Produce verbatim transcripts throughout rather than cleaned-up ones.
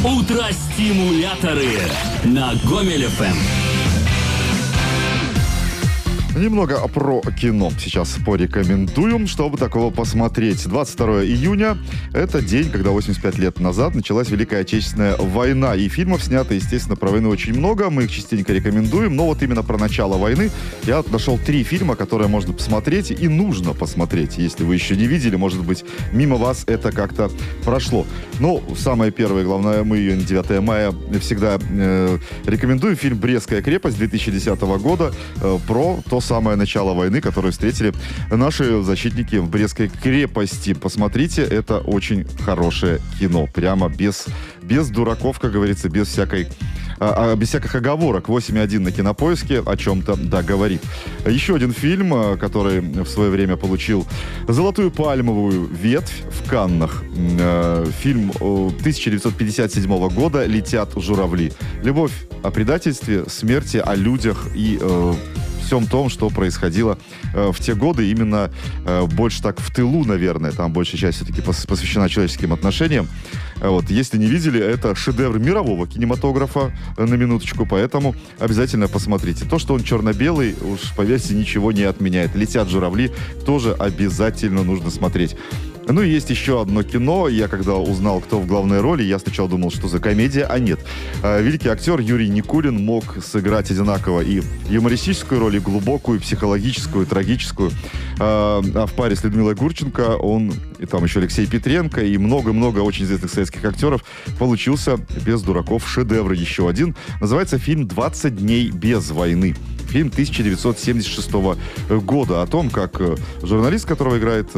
Утро-стимуляторы на Гомель эф эм. Немного про кино сейчас порекомендуем, чтобы такого посмотреть. двадцать второго июня – это день, когда восемьдесят пять лет назад началась Великая Отечественная война. И фильмов снято, естественно, про войну очень много. Мы их частенько рекомендуем. Но вот именно про начало войны я нашел три фильма, которые можно посмотреть и нужно посмотреть. Если вы еще не видели, может быть, мимо вас это как-то прошло. Ну, самое первое, главное, мы ее на девятое мая всегда э, рекомендуем. Фильм «Брестская крепость» две тысячи десятого года э, про то самое начало войны, которое встретили наши защитники в Брестской крепости. Посмотрите, это очень хорошее кино. Прямо без, без дураков, как говорится, без всякой а, без всяких оговорок. восемь один на Кинопоиске о чем-то да говорит. Еще один фильм, который в свое время получил золотую пальмовую ветвь в Каннах. Фильм тысяча девятьсот пятьдесят седьмого года «Летят журавли». Любовь о предательстве, смерти, о людях и э, всем том, что происходило э, в те годы, именно э, больше так в тылу, наверное, там большая часть все-таки пос- посвящена человеческим отношениям. Э, вот, если не видели, это шедевр мирового кинематографа, э, на минуточку, поэтому обязательно посмотрите. То, что он черно-белый, уж поверьте, ничего не отменяет. «Летят журавли» тоже обязательно нужно смотреть. Ну и есть еще одно кино. Я когда узнал, кто в главной роли, я сначала думал, что за комедия, а нет. Великий актер Юрий Никулин мог сыграть одинаково и юмористическую роль, и глубокую, и психологическую, и трагическую. А в паре с Людмилой Гурченко он, и там еще Алексей Петренко, и много-много очень известных советских актеров. Получился без дураков шедевр еще один. Называется фильм «двадцать дней без войны». Фильм тысяча девятьсот семьдесят шестого года о том, как журналист, которого играет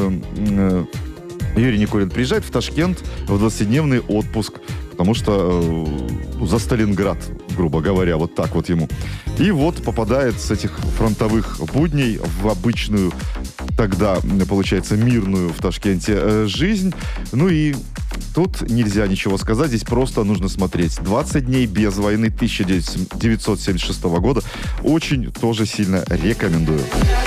Юрий Никулин, приезжает в Ташкент в двадцатидневный отпуск, потому что э, за Сталинград, грубо говоря, вот так вот ему. И вот попадает с этих фронтовых будней в обычную, тогда, получается, мирную в Ташкенте э, жизнь. Ну и тут нельзя ничего сказать, здесь просто нужно смотреть. «двадцать дней без войны» тысяча девятьсот семьдесят шестого года. Очень тоже сильно рекомендую.